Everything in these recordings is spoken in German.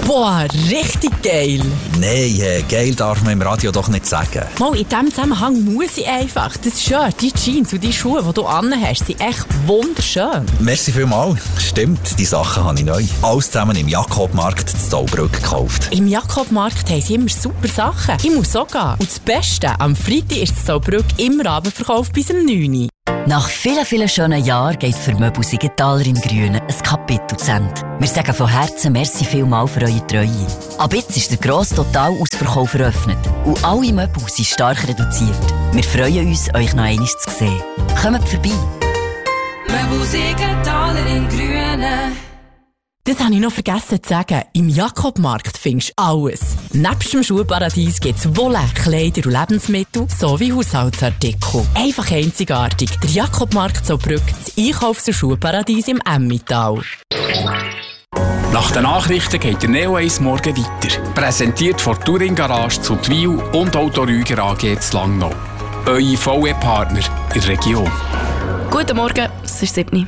Boah, richtig geil. Nein, geil darf man im Radio doch nicht sagen. Mal, in diesem Zusammenhang muss ich einfach. Das Shirt, die Jeans und die Schuhe, die du anhast, sind echt wunderschön. Merci vielmals. Stimmt, die Sachen habe ich neu. Alles zusammen im Jakobmarkt in Zaubrück gekauft. Im Jakobmarkt haben sie immer super Sachen. Ich muss auch gehen. Und das Beste, am Freitag ist das Zaubrück immer Abendverkauf bis um 9 Uhr. Nach vielen, vielen schönen Jahren geht für Möbel Siegenthaler im Grünen ein Kapitel zu Ende. Wir sagen von Herzen merci vielmals für eure Treue. Ab jetzt ist der grosse Totalausverkauf eröffnet und alle Möbel sind stark reduziert. Wir freuen uns, euch noch einmal zu sehen. Kommt vorbei. Möbel Siegenthaler im Grünen. Das habe ich noch vergessen zu sagen. Im Jakobmarkt findest du alles. Nebst dem Schuhparadies gibt es Wolle, Kleider und Lebensmittel sowie Haushaltsartikel. Einfach einzigartig. Der Jakobmarkt Zaubrück, das Einkaufs- und Schuhparadies im Emmental. Nach den Nachrichten geht der Neo 1 morgen weiter. Präsentiert von Touring Garage zu Twil und Auto Rüger AG zu Langnau. Eure VW-Partner in der Region. Guten Morgen, es ist 7 Uhr.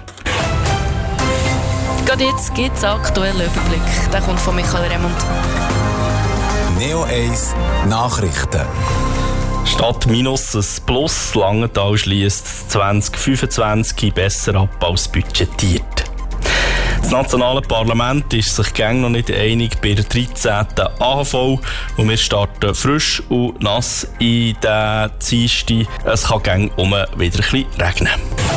Gerade jetzt gibt es aktuellen Überblick. Der kommt von Michael Remund. Neo 1 Nachrichten. Statt minus ein Plus, Langenthal schliesst 2025 besser ab als budgetiert. Das nationale Parlament ist sich noch nicht einig bei der 13. AHV und wir starten frisch und nass in den Dienstag. Es kann wieder ein bisschen regnen.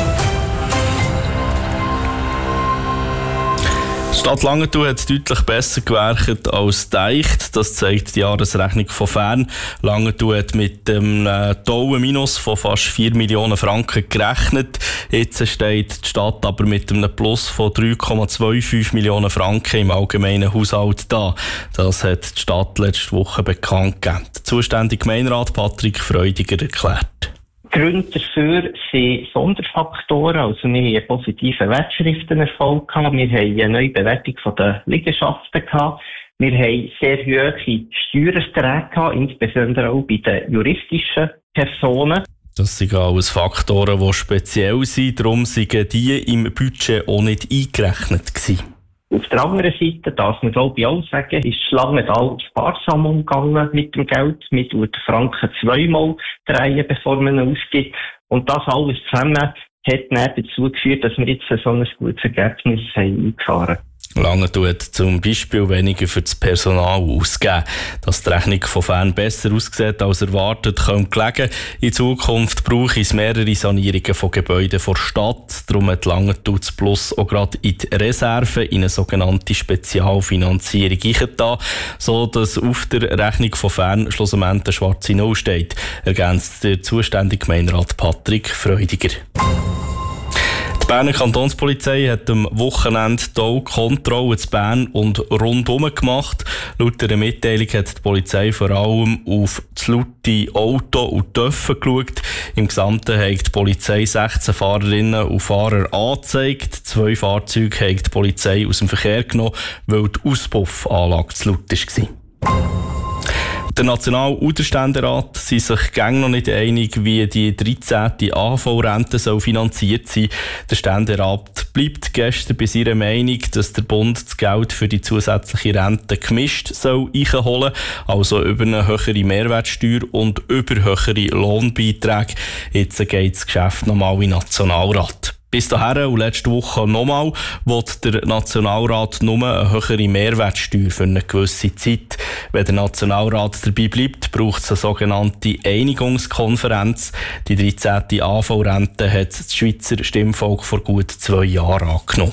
Die Stadt Langenthal hat deutlich besser gewerkt als gedacht. Das zeigt die Jahresrechnung von Fern. Langenthal hat mit einem tollen Minus von fast 4 Millionen Franken gerechnet. Jetzt steht die Stadt aber mit einem Plus von 3,25 Millionen Franken im allgemeinen Haushalt da. Das hat die Stadt letzte Woche bekannt gegeben. Der zuständige Gemeinderat Patrick Freudiger erklärt. Die Gründe dafür sind Sonderfaktoren. Also wir haben einen positiven Wertschriftenerfolg gehabt. Wir haben eine neue Bewertung der Liegenschaften gehabt. Wir haben sehr hohe Steuererträge gehabt, insbesondere auch bei den juristischen Personen. Das sind alles Faktoren, die speziell sind. Darum sind die im Budget auch nicht eingerechnet gewesen. Auf der anderen Seite, darf man glaube ich auch sagen, ist Langenthal sparsam umgegangen mit dem Geld. Man tut den Franken zweimal drehen, bevor man ihn ausgibt. Und das alles zusammen hat dann dazu geführt, dass wir jetzt so ein gutes Ergebnis haben eingefahren. Langenthal zum Beispiel weniger für das Personal ausgeben. Dass die Rechnung von Fern besser aussieht als erwartet, könnte gelegen. In Zukunft brauche es mehrere Sanierungen von Gebäuden der Stadt. Darum hat Langenthal das Plus auch gerade in die Reserve in eine sogenannte Spezialfinanzierung eingetan, so dass auf der Rechnung von Fern schlussendlich eine schwarze Null steht, ergänzt der zuständige Gemeinderat Patrick Freudiger. Die Berner Kantonspolizei hat am Wochenende Kontrollen zu Bern und rundum gemacht. Laut einer Mitteilung hat die Polizei vor allem auf das laute Auto und Töpfe geschaut. Im Gesamten hat die Polizei 16 Fahrerinnen und Fahrer angezeigt. 2 Fahrzeuge hat die Polizei aus dem Verkehr genommen, weil die Auspuffanlage zu laut war. Der National- und der Ständerat sind sich noch nicht einig, wie die 13. AHV-Rente finanziert sein soll. Der Ständerat bleibt gestern bei seiner Meinung, dass der Bund das Geld für die zusätzliche Rente gemischt einholen soll, also über eine höhere Mehrwertsteuer und über höhere Lohnbeiträge. Jetzt geht das Geschäft nochmal in den Nationalrat. Bis dahin und letzte Woche nochmal will der Nationalrat nur eine höhere Mehrwertsteuer für eine gewisse Zeit. Wenn der Nationalrat dabei bleibt, braucht es eine sogenannte Einigungskonferenz. Die 13. AV-Rente hat das Schweizer Stimmvolk vor gut 2 Jahren angenommen.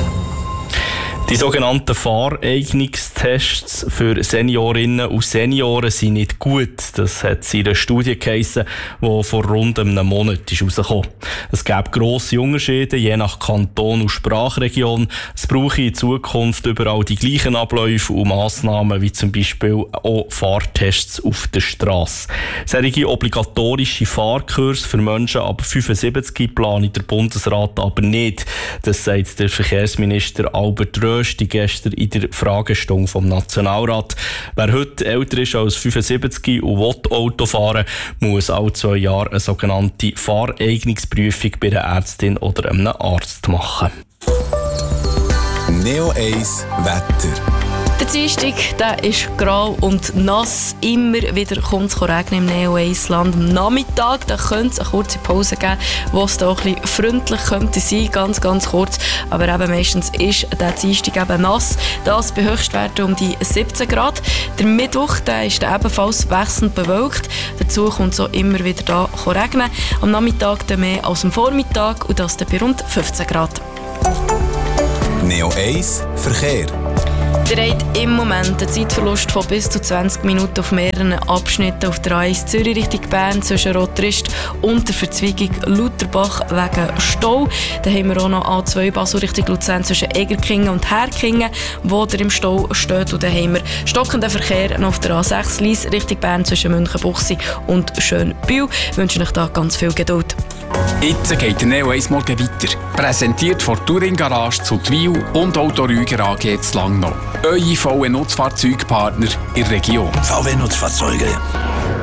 Die sogenannten Fahreignungstests für Seniorinnen und Senioren sind nicht gut. Das hat es in einer Studie geheissen, die vor rund einem Monat rausgekommen ist. Es gäbe grosse Unterschiede, je nach Kanton und Sprachregion. Es brauche in Zukunft überall die gleichen Abläufe und Massnahmen, wie zum Beispiel auch Fahrtests auf der Strasse. Solche obligatorische Fahrkurse für Menschen ab 75 plant der Bundesrat aber nicht. Das sagt der Verkehrsminister Albert Rösti gestern in der Fragestunde vom Nationalrat. Wer heute älter ist als 75 und will Auto fahren, muss alle 2 Jahre eine sogenannte Fahreignungsprüfung bei einer Ärztin oder einem Arzt machen. Neo 1 Wetter. Der Dienstag, der ist grau und nass. Immer wieder kommt es regnen im Neo-Eisland. Am Nachmittag da könnte es eine kurze Pause geben, wo es da ein bisschen freundlich könnte sein, ganz kurz. Aber eben meistens ist der Dienstag eben nass. Das bei Höchstwerten um die 17 Grad. Der Mittwoch der ist ebenfalls wechselnd bewölkt. Dazu kommt es auch immer wieder da regnen. Am Nachmittag dann mehr als am Vormittag und das dann bei rund 15 Grad. Neo 1 Verkehr. Ihr habt im Moment einen Zeitverlust von bis zu 20 Minuten auf mehreren Abschnitten auf der A1 Zürich Richtung Bern zwischen Rotrist und der Verzweigung Lutherbach wegen Stau. Dann haben wir auch noch A2 Basel Richtung Luzern zwischen Egerkingen und Herkingen, wo der im Stau steht. Und dann haben wir stockenden Verkehr noch auf der A6 Lyss Richtung Bern zwischen Münchenbuchsee und Schönbühl. Ich wünsche euch da ganz viel Geduld. Jetzt geht der Neo 1 Morgen weiter. Präsentiert von Touring Garage zu Twil und Auto Rüger AG zu Langnau. Eure VW Nutzfahrzeugpartner in der Region. VW Nutzfahrzeuge.